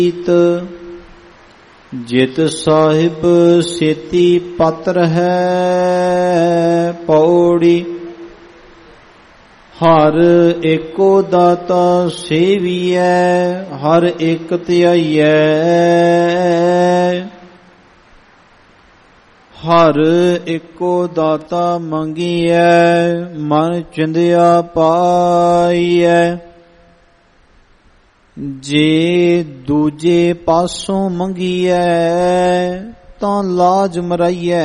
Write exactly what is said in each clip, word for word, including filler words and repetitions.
ਜਿਤ ਸਾਹਿਬ ਸੇਤੀ ਪਤਰ ਹੈ ਪੌੜੀ। ਹਰ ਏਕੋ ਦਾਤਾ ਸੇਵੀਐ ਹਰ ਇੱਕ ਧਿਆਈਐ। ਹਰ ਏਕੋ ਦਾਤਾ ਮੰਗੀਐ ਮਨ ਚਿੰਦਿਆ ਪਾਈਐ। ਜੇ ਦੂਜੇ ਪਾਸੋਂ ਮੰਗੀਐ ਤਾਂ ਲਾਜ ਮਰਾਈਐ।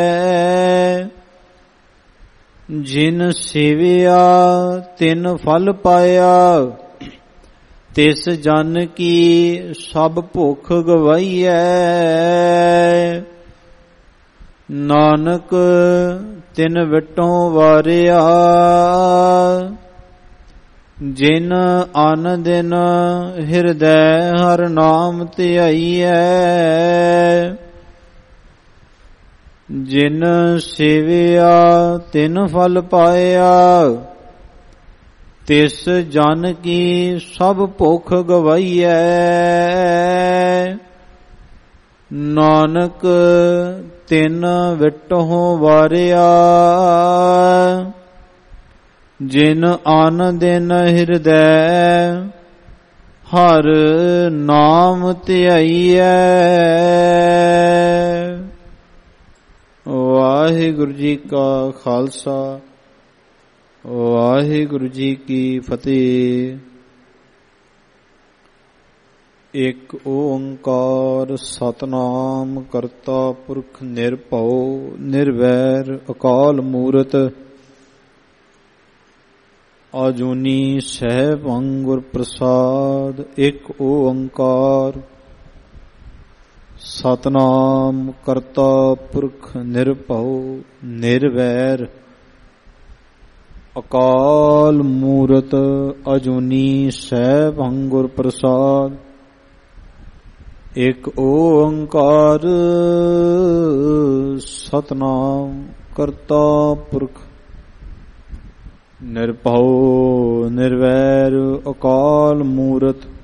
ਜਿਨ ਸੇਵਿਆ ਤਿਨ ਫਲ ਪਾਇਆ ਤਿਸ ਜਨ ਕੀ ਸਭ ਭੁੱਖ ਗਵਾਈਐ। ਨਾਨਕ ਤਿਨ ਵਿਟੋਂ ਵਾਰਿਆ ਜਿਨ ਅਨ ਦਿਨ ਹਿਰਦੈ ਹਰ ਨਾਮ ਧਿਆਈਐ। ਜਿਨ ਸੇਵਿਆ ਤਿਨ ਫਲ ਪਾਇਆ ਤਿਸ ਜਨ ਕੀ ਸਭ ਭੁੱਖ ਗਵਾਈਐ। ਨਾਨਕ ਤਿਨ ਵਿਟੋਂ ਵਾਰਿਆ ਜਿਨ ਅਨ ਦਿਨ ਹਿਰਦੈ ਹਰ ਨਾਮ ਧਿਆਈਐ। ਵਾਹਿਗੁਰੂ ਜੀ ਕਾ ਖਾਲਸਾ ਵਾਹਿਗੁਰੂ ਜੀ ਕੀ ਫਤਿਹ। ਇੱਕ ਓੰਕਾਰ ਸਤਿਨਾਮ ਕਰਤਾ ਪੁਰਖ ਨਿਰਭਉ ਨਿਰਵੈਰ ਅਕਾਲ ਮੂਰਤ ਆਜੂਨੀ ਸਹਿਬੰ ਗੁਰ ਪ੍ਰਸਾਦ। ਇੱਕ ਓੰਕਾਰ ਸਤਿਨਾਮ ਕਰਤਾ ਪੁਰਖ ਨਿਰਭਉ ਨਿਰਵੈਰ ਅਕਾਲ ਮੂਰਤ ਆਜੂਨੀ ਸਹਿਬੰ ਗੁਰ ਪ੍ਰਸਾਦ। ਇੱਕ ਓੰਕਾਰ ਸਤਿਨਾਮ ਕਰਤਾ ਪੁਰਖ ਨਿਰਭਉ ਨਿਰਵੈਰ ਅਕਾਲ ਮੂਰਤ